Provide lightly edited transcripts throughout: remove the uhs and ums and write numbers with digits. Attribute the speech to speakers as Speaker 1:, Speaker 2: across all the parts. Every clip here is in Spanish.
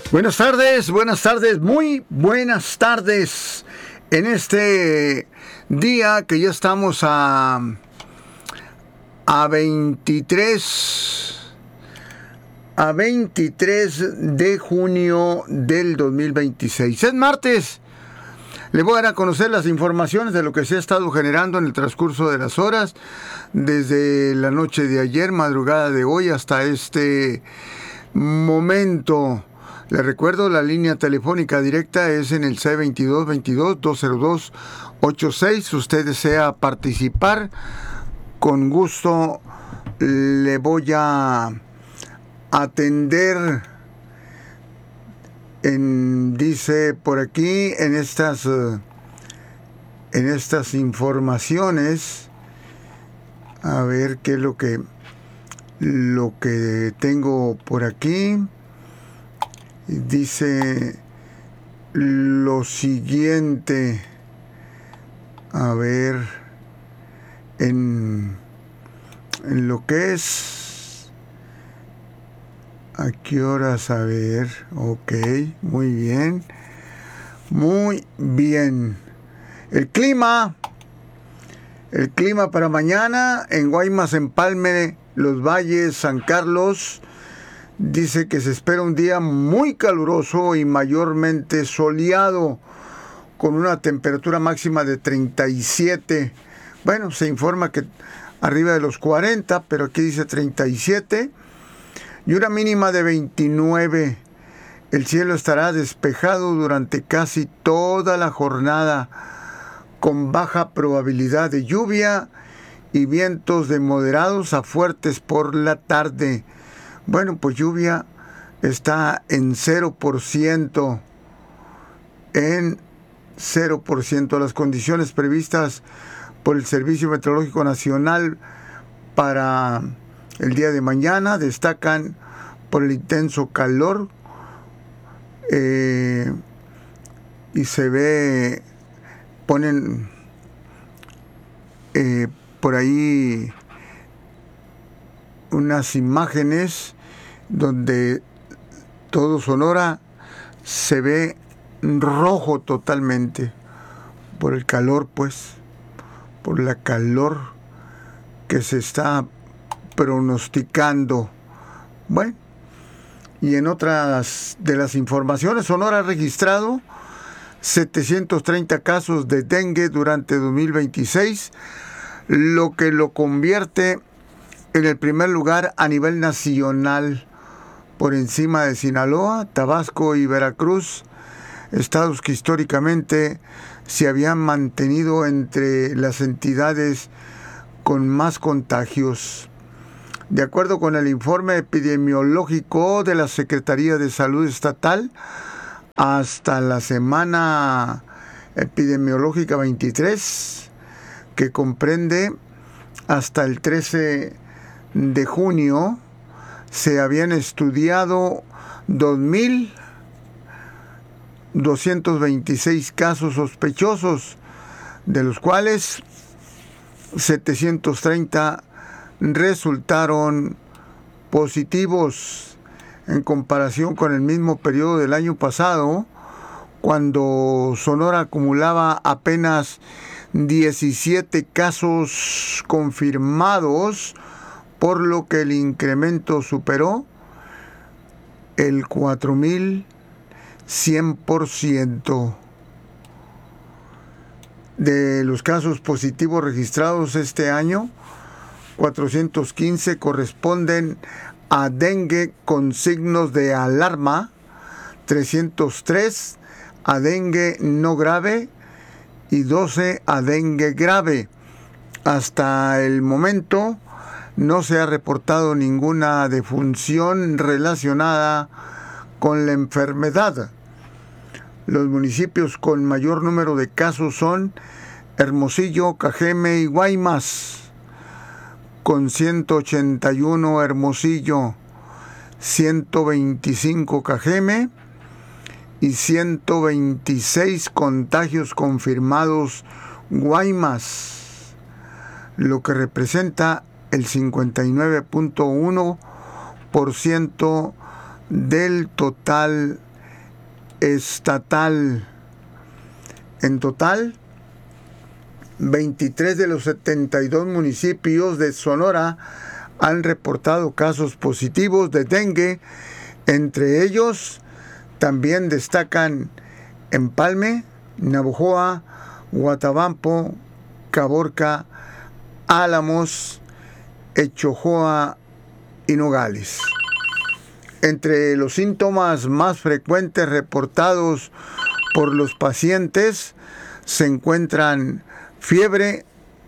Speaker 1: Buenas tardes, muy buenas tardes. En este día que ya estamos a 23 de junio del 2026. Es martes. Le voy a dar a conocer las informaciones de lo que se ha estado generando en el transcurso de las horas, desde la noche de ayer, madrugada de hoy, hasta este momento. Le recuerdo, la línea telefónica directa es en el C22-22-202-86. Usted desea participar, con gusto le voy a atender. Dice por aquí en estas informaciones, a ver qué es lo que tengo por aquí. Dice lo siguiente, a ver, en lo que es, ¿a qué horas? A ver, ok, muy bien. El clima para mañana en Guaymas, Empalme, Los Valles, San Carlos. Dice que se espera un día muy caluroso y mayormente soleado, con una temperatura máxima de 37. Bueno, se informa que arriba de los 40, pero aquí dice 37. Y una mínima de 29. El cielo estará despejado durante casi toda la jornada, con baja probabilidad de lluvia y vientos de moderados a fuertes por la tarde. Bueno, pues lluvia está en 0%. En 0%. Las condiciones previstas por el Servicio Meteorológico Nacional para el día de mañana destacan por el intenso calor, y se ve, ponen por ahí unas imágenes donde todo Sonora se ve rojo totalmente por el calor, pues, por la calor que se está pronosticando. Bueno, y en otras de las informaciones, Sonora ha registrado 730 casos de dengue durante 2026, lo que lo convierte en el primer lugar a nivel nacional, por encima de Sinaloa, Tabasco y Veracruz, estados que históricamente se habían mantenido entre las entidades con más contagios. De acuerdo con el informe epidemiológico de la Secretaría de Salud Estatal, hasta la semana epidemiológica 23, que comprende hasta el 13 de junio, se habían estudiado 2.226 casos sospechosos, de los cuales 730 resultaron positivos, en comparación con el mismo periodo del año pasado, cuando Sonora acumulaba apenas 17 casos confirmados, por lo que el incremento superó el 4.100%. De los casos positivos registrados este año, 415 corresponden a dengue con signos de alarma, 303 a dengue no grave y 12 a dengue grave. Hasta el momento no se ha reportado ninguna defunción relacionada con la enfermedad. Los municipios con mayor número de casos son Hermosillo, Cajeme y Guaymas, con 181 Hermosillo, 125 Cajeme y 126 contagios confirmados Guaymas, lo que representa el 59.1% del total estatal. En total, 23 de los 72 municipios de Sonora han reportado casos positivos de dengue. Entre ellos también destacan Empalme, Navojoa, Guatabampo, Caborca, Álamos, Echojoa y Nogales. Entre los síntomas más frecuentes reportados por los pacientes se encuentran fiebre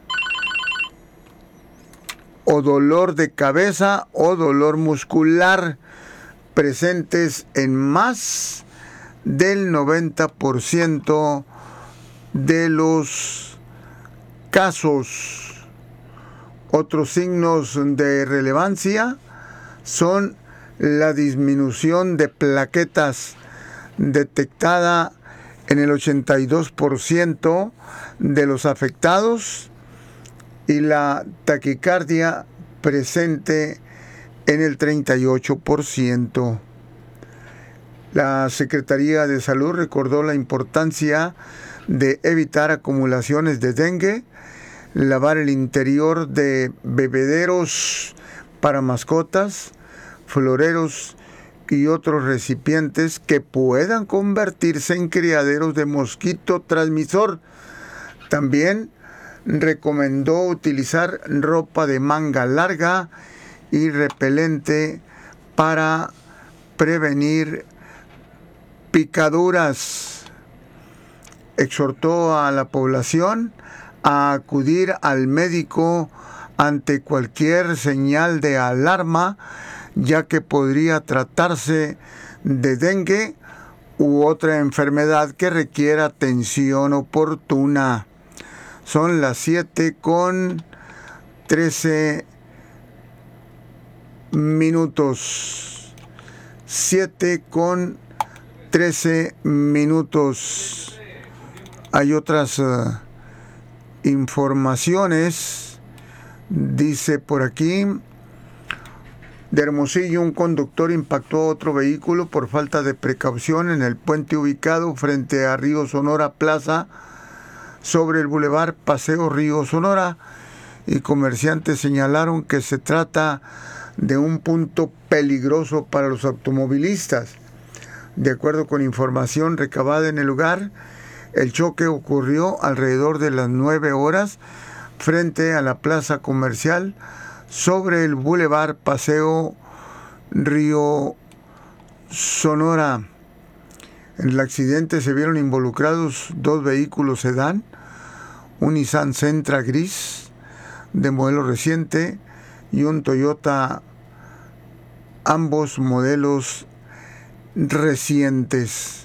Speaker 1: o dolor de cabeza o dolor muscular, presentes en más del 90% de los casos. Otros signos de relevancia son la disminución de plaquetas detectada en el 82% de los afectados y la taquicardia presente en el 38%. La Secretaría de Salud recordó la importancia de evitar acumulaciones de dengue, lavar el interior de bebederos para mascotas, floreros y otros recipientes que puedan convertirse en criaderos de mosquito transmisor. También recomendó utilizar ropa de manga larga y repelente para prevenir picaduras. Exhortó a la población a acudir al médico ante cualquier señal de alarma, ya que podría tratarse de dengue u otra enfermedad que requiera atención oportuna. Son las 7:13 minutos. 7:13 minutos. Hay otras informaciones. Dice por aquí: de Hermosillo, un conductor impactó a otro vehículo por falta de precaución en el puente ubicado frente a Río Sonora Plaza sobre el bulevar Paseo Río Sonora, y comerciantes señalaron que se trata de un punto peligroso para los automovilistas. De acuerdo con información recabada en el lugar, el choque ocurrió alrededor de las 9 horas frente a la plaza comercial sobre el bulevar Paseo Río Sonora. En el accidente se vieron involucrados 2 vehículos sedán, un Nissan Sentra gris de modelo reciente y un Toyota, ambos modelos recientes.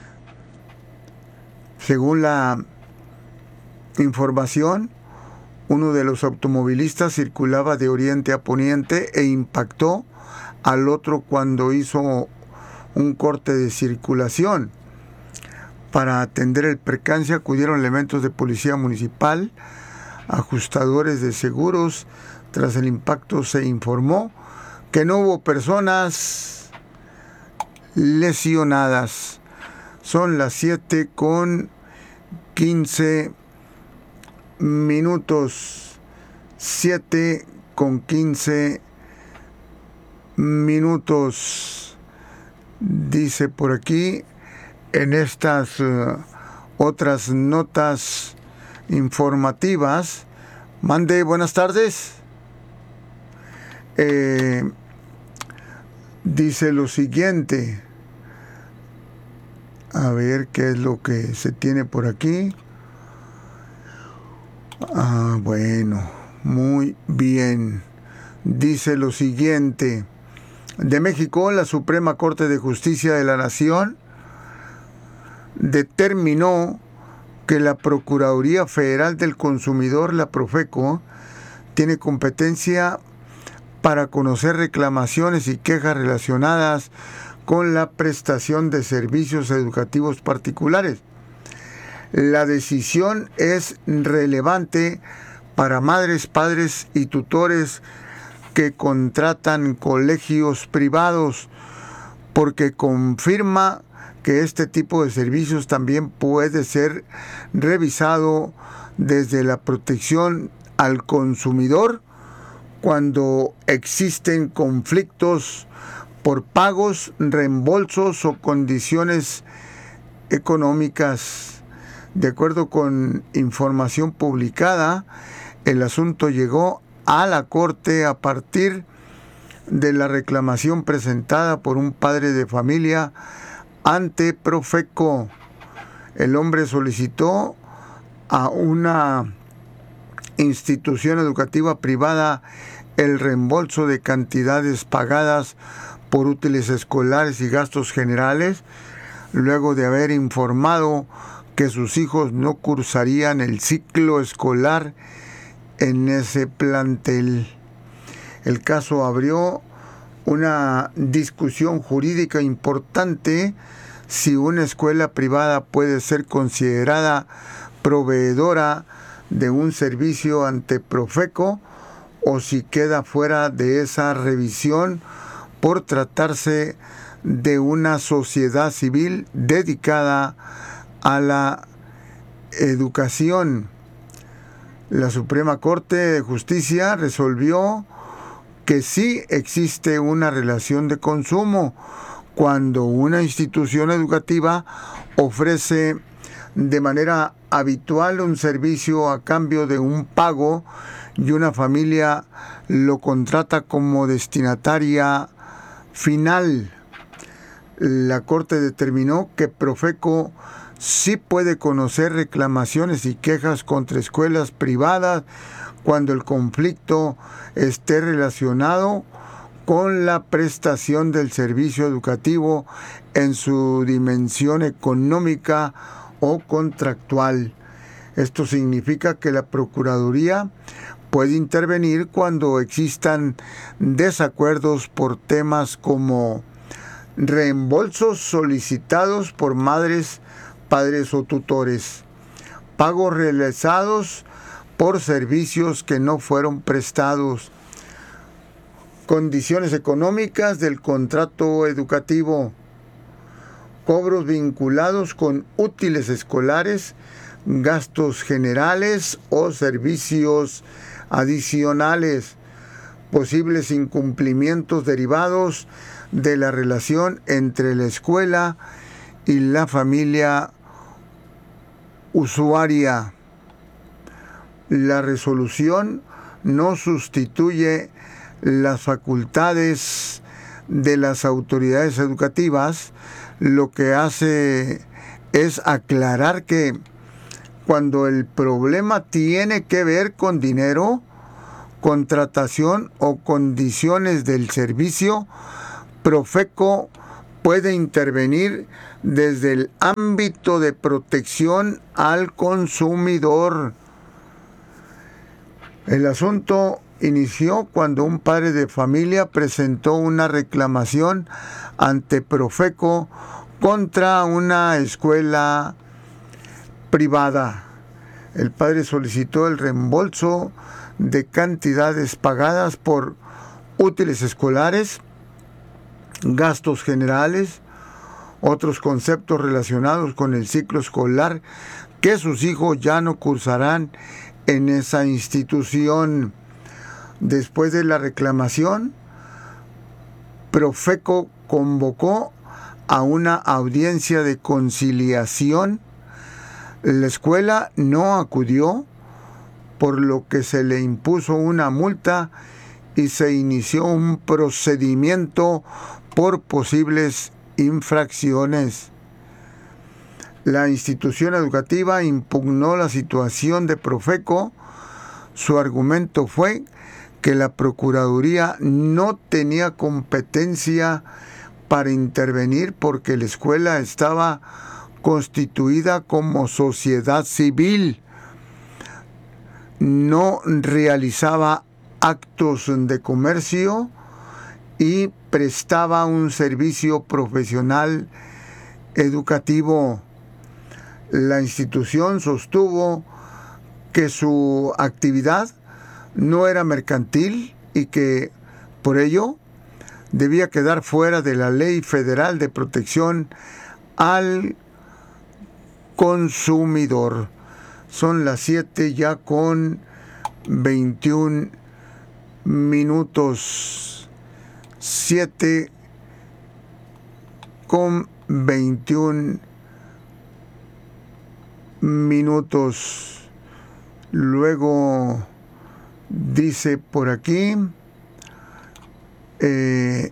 Speaker 1: Según la información, uno de los automovilistas circulaba de oriente a poniente e impactó al otro cuando hizo un corte de circulación. Para atender el percance acudieron elementos de policía municipal, ajustadores de seguros. Tras el impacto se informó que no hubo personas lesionadas. Son las 7:15 minutos. 7:15 minutos. Dice por aquí, en estas otras notas informativas. Mande, buenas tardes. Dice lo siguiente. A ver qué es lo que se tiene por aquí. Bueno, muy bien. Dice lo siguiente. De México, la Suprema Corte de Justicia de la Nación determinó que la Procuraduría Federal del Consumidor, la Profeco, tiene competencia para conocer reclamaciones y quejas relacionadas con la prestación de servicios educativos particulares. La decisión es relevante para madres, padres y tutores que contratan colegios privados, porque confirma que este tipo de servicios también puede ser revisado desde la protección al consumidor cuando existen conflictos por pagos, reembolsos o condiciones económicas. De acuerdo con información publicada, el asunto llegó a la Corte a partir de la reclamación presentada por un padre de familia ante Profeco. El hombre solicitó a una institución educativa privada el reembolso de cantidades pagadas por útiles escolares y gastos generales, luego de haber informado que sus hijos no cursarían el ciclo escolar en ese plantel. El caso abrió una discusión jurídica importante si una escuela privada puede ser considerada proveedora de un servicio ante Profeco o si queda fuera de esa revisión por tratarse de una sociedad civil dedicada a la educación. La Suprema Corte de Justicia resolvió que sí existe una relación de consumo cuando una institución educativa ofrece de manera habitual un servicio a cambio de un pago y una familia lo contrata como destinataria final. La Corte determinó que Profeco sí puede conocer reclamaciones y quejas contra escuelas privadas cuando el conflicto esté relacionado con la prestación del servicio educativo en su dimensión económica o contractual. Esto significa que la Procuraduría puede intervenir cuando existan desacuerdos por temas como reembolsos solicitados por madres, padres o tutores, pagos realizados por servicios que no fueron prestados, condiciones económicas del contrato educativo, cobros vinculados con útiles escolares, gastos generales o servicios adicionales, posibles incumplimientos derivados de la relación entre la escuela y la familia usuaria. La resolución no sustituye las facultades de las autoridades educativas, lo que hace es aclarar que cuando el problema tiene que ver con dinero, contratación o condiciones del servicio, Profeco puede intervenir desde el ámbito de protección al consumidor. El asunto inició cuando un padre de familia presentó una reclamación ante Profeco contra una escuela privada. El padre solicitó el reembolso de cantidades pagadas por útiles escolares, gastos generales, otros conceptos relacionados con el ciclo escolar que sus hijos ya no cursarán en esa institución. Después de la reclamación, Profeco convocó a una audiencia de conciliación. La escuela no acudió, por lo que se le impuso una multa y se inició un procedimiento por posibles infracciones. La institución educativa impugnó la situación de Profeco. Su argumento fue que la Procuraduría no tenía competencia para intervenir porque la escuela estaba constituida como sociedad civil, no realizaba actos de comercio y prestaba un servicio profesional educativo. La institución sostuvo que su actividad no era mercantil y que, por ello, debía quedar fuera de la Ley Federal de Protección al consumidor. Son las 7 ya con 21 minutos. 7 con 21 minutos. Luego dice por aquí, en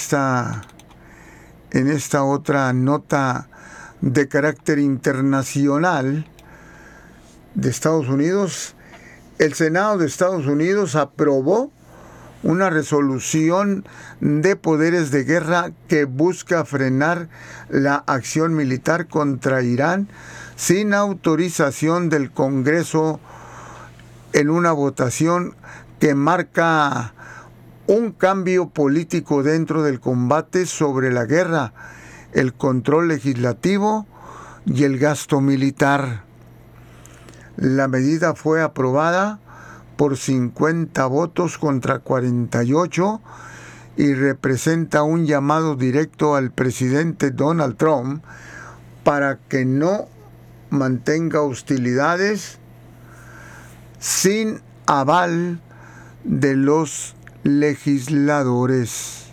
Speaker 1: esta otra nota de carácter internacional de Estados Unidos, el Senado de Estados Unidos aprobó una resolución de poderes de guerra que busca frenar la acción militar contra Irán sin autorización del Congreso, en una votación que marca un cambio político dentro del combate sobre la guerra, el control legislativo y el gasto militar. La medida fue aprobada por 50 votos contra 48 y representa un llamado directo al presidente Donald Trump para que no mantenga hostilidades sin aval de los legisladores.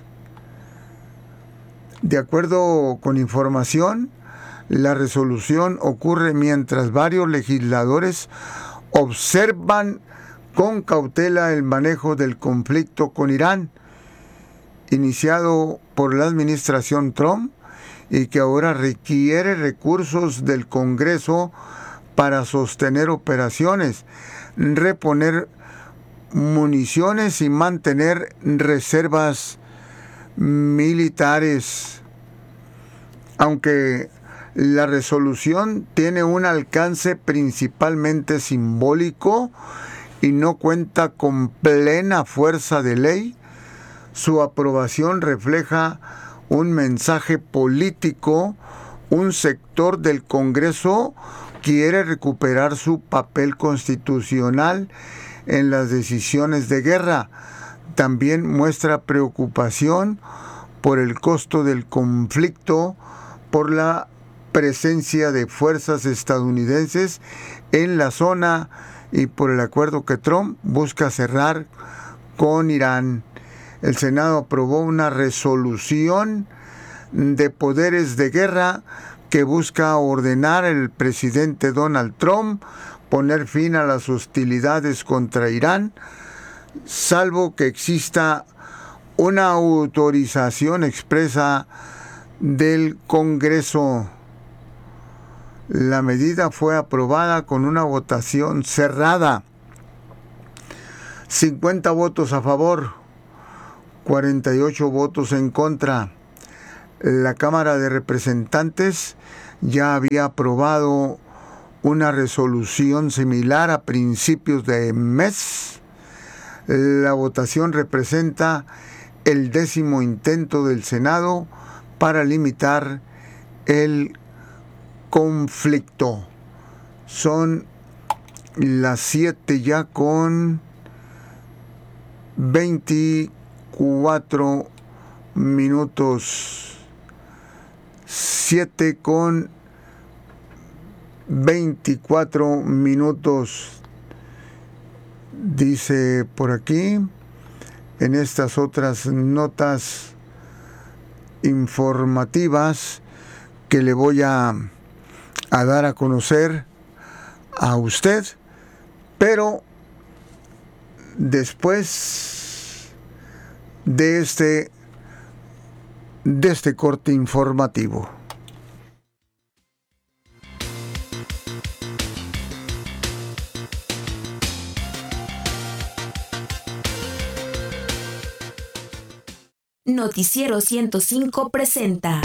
Speaker 1: De acuerdo con información, la resolución ocurre mientras varios legisladores observan con cautela el manejo del conflicto con Irán, iniciado por la administración Trump y que ahora requiere recursos del Congreso para sostener operaciones, reponer municiones y mantener reservas militares. Aunque la resolución tiene un alcance principalmente simbólico y no cuenta con plena fuerza de ley, su aprobación refleja un mensaje político. Un sector del Congreso quiere recuperar su papel constitucional en las decisiones de guerra. También muestra preocupación por el costo del conflicto, por la presencia de fuerzas estadounidenses en la zona y por el acuerdo que Trump busca cerrar con Irán. El Senado aprobó una resolución de poderes de guerra que busca ordenar al presidente Donald Trump poner fin a las hostilidades contra Irán, salvo que exista una autorización expresa del Congreso. La medida fue aprobada con una votación cerrada. 50 votos a favor, 48 votos en contra. La Cámara de Representantes ya había aprobado una resolución similar a principios de mes. La votación representa el 10º intento del Senado para limitar el conflicto. Son las 7 ya con 24 minutos. 7 con 24 minutos. Dice por aquí, en estas otras notas informativas que le voy a dar a conocer a usted, pero después de este corte informativo.
Speaker 2: Noticiero 105 presenta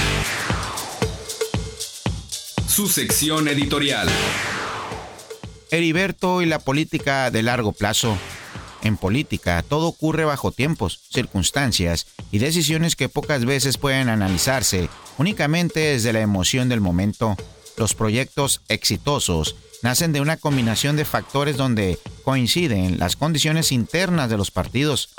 Speaker 3: su sección editorial.
Speaker 4: Heriberto y la política de largo plazo. En política, todo ocurre bajo tiempos, circunstancias y decisiones que pocas veces pueden analizarse únicamente desde la emoción del momento. Los proyectos exitosos nacen de una combinación de factores donde coinciden las condiciones internas de los partidos,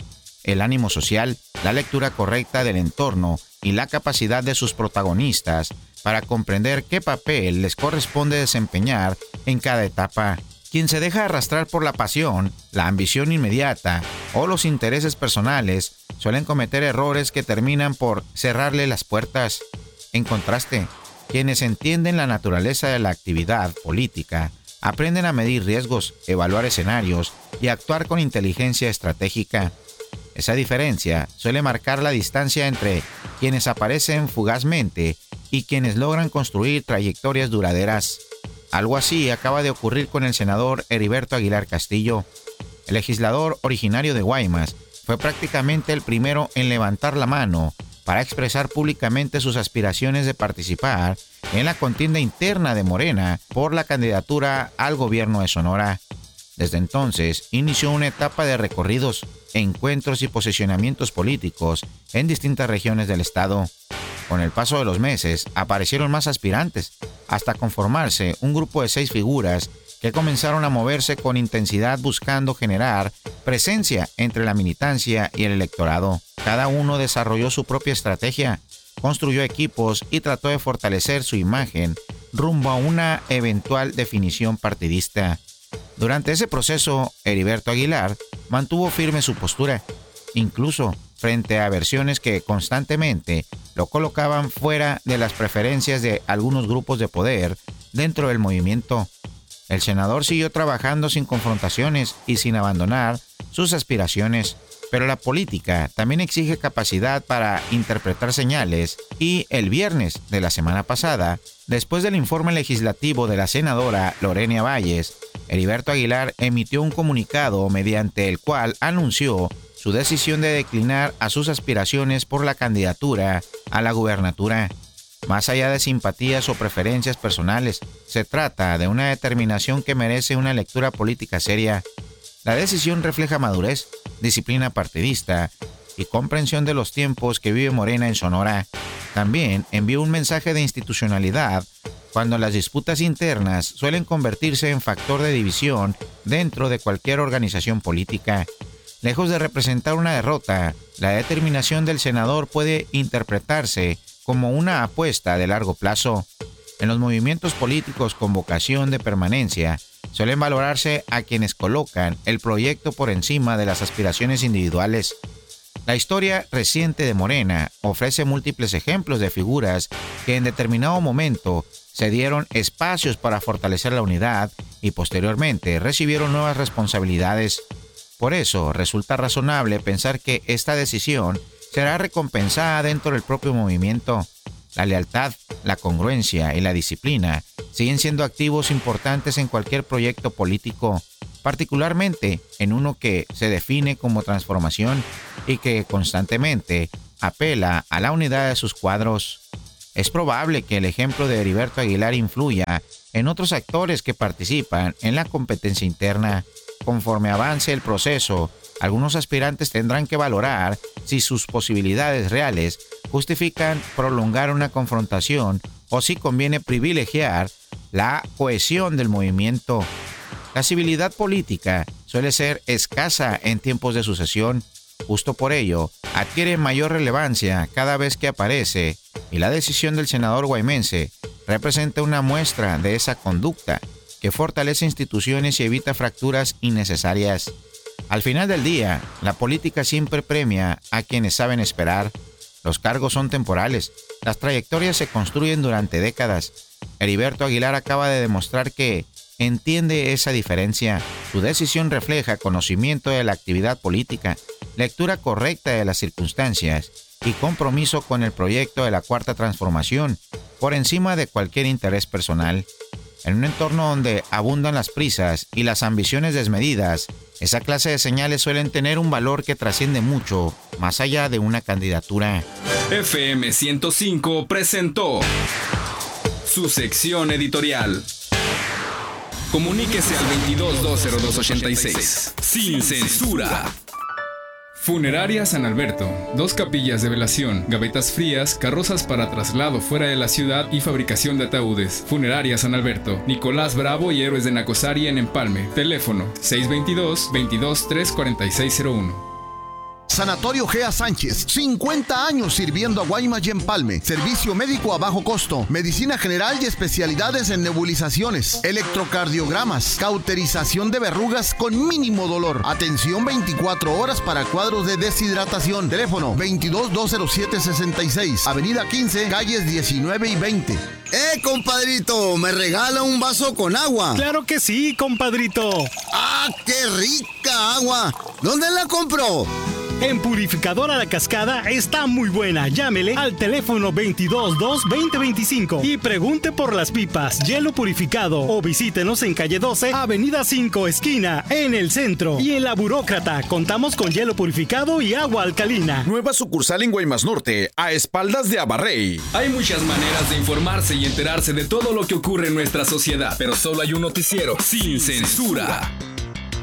Speaker 4: el ánimo social, la lectura correcta del entorno y la capacidad de sus protagonistas para comprender qué papel les corresponde desempeñar en cada etapa. Quien se deja arrastrar por la pasión, la ambición inmediata o los intereses personales suelen cometer errores que terminan por cerrarle las puertas. En contraste, quienes entienden la naturaleza de la actividad política aprenden a medir riesgos, evaluar escenarios y actuar con inteligencia estratégica. Esa diferencia suele marcar la distancia entre quienes aparecen fugazmente y quienes logran construir trayectorias duraderas. Algo así acaba de ocurrir con el senador Heriberto Aguilar Castillo. El legislador originario de Guaymas fue prácticamente el primero en levantar la mano para expresar públicamente sus aspiraciones de participar en la contienda interna de Morena por la candidatura al gobierno de Sonora. Desde entonces, inició una etapa de recorridos, encuentros y posicionamientos políticos en distintas regiones del estado. Con el paso de los meses, aparecieron más aspirantes, hasta conformarse un grupo de 6 figuras que comenzaron a moverse con intensidad buscando generar presencia entre la militancia y el electorado. Cada uno desarrolló su propia estrategia, construyó equipos y trató de fortalecer su imagen rumbo a una eventual definición partidista. Durante ese proceso, Heriberto Aguilar mantuvo firme su postura, incluso frente a versiones que constantemente lo colocaban fuera de las preferencias de algunos grupos de poder dentro del movimiento. El senador siguió trabajando sin confrontaciones y sin abandonar sus aspiraciones, pero la política también exige capacidad para interpretar señales y el viernes de la semana pasada, después del informe legislativo de la senadora Lorena Valles, Heriberto Aguilar emitió un comunicado mediante el cual anunció su decisión de declinar a sus aspiraciones por la candidatura a la gubernatura. Más allá de simpatías o preferencias personales, se trata de una determinación que merece una lectura política seria. La decisión refleja madurez, disciplina partidista y comprensión de los tiempos que vive Morena en Sonora. También envió un mensaje de institucionalidad cuando las disputas internas suelen convertirse en factor de división dentro de cualquier organización política. Lejos de representar una derrota, la determinación del senador puede interpretarse como una apuesta de largo plazo. En los movimientos políticos con vocación de permanencia, suelen valorarse a quienes colocan el proyecto por encima de las aspiraciones individuales. La historia reciente de Morena ofrece múltiples ejemplos de figuras que en determinado momento se dieron espacios para fortalecer la unidad y posteriormente recibieron nuevas responsabilidades. Por eso resulta razonable pensar que esta decisión será recompensada dentro del propio movimiento. La lealtad, la congruencia y la disciplina siguen siendo activos importantes en cualquier proyecto político, particularmente en uno que se define como transformación y que constantemente apela a la unidad de sus cuadros. Es probable que el ejemplo de Heriberto Aguilar influya en otros actores que participan en la competencia interna. Conforme avance el proceso, algunos aspirantes tendrán que valorar si sus posibilidades reales justifican prolongar una confrontación o si conviene privilegiar la cohesión del movimiento. La civilidad política suele ser escasa en tiempos de sucesión. Justo por ello, adquiere mayor relevancia cada vez que aparece, y la decisión del senador guaymense representa una muestra de esa conducta que fortalece instituciones y evita fracturas innecesarias. Al final del día, la política siempre premia a quienes saben esperar. Los cargos son temporales, las trayectorias se construyen durante décadas. Heriberto Aguilar acaba de demostrar que entiende esa diferencia. Su decisión refleja conocimiento de la actividad política, lectura correcta de las circunstancias y compromiso con el proyecto de la Cuarta Transformación, por encima de cualquier interés personal. En un entorno donde abundan las prisas y las ambiciones desmedidas, esa clase de señales suelen tener un valor que trasciende mucho, más allá de una candidatura.
Speaker 3: FM 105 presentó su sección editorial. Comuníquese al 22-202-86. Sin censura. Funeraria San Alberto. 2 capillas de velación, gavetas frías, carrozas para traslado fuera de la ciudad y fabricación de ataúdes. Funeraria San Alberto. Nicolás Bravo y Héroes de Nacosari en Empalme. Teléfono 622-22-34601.
Speaker 5: Sanatorio Gea Sánchez, 50 años sirviendo a Guaymas y Empalme. Servicio médico a bajo costo, medicina general y especialidades en nebulizaciones, electrocardiogramas, cauterización de verrugas con mínimo dolor. Atención 24 horas para cuadros de deshidratación. Teléfono 22-207-66, Avenida 15, calles 19 y 20.
Speaker 6: Compadrito, ¿me regala un vaso con agua?
Speaker 7: ¡Claro que sí, compadrito!
Speaker 6: ¡Ah, qué rica agua! ¿Dónde la compró?
Speaker 7: En Purificadora La Cascada está muy buena. Llámele al teléfono 222-2025 y pregunte por las pipas, hielo purificado, o visítenos en calle 12, Avenida 5, esquina, en el centro. Y en La Burócrata contamos con hielo purificado y agua alcalina.
Speaker 8: Nueva sucursal en Guaymas Norte, a espaldas de Abarrey.
Speaker 3: Hay muchas maneras de informarse y enterarse de todo lo que ocurre en nuestra sociedad, pero solo hay un noticiero sin censura.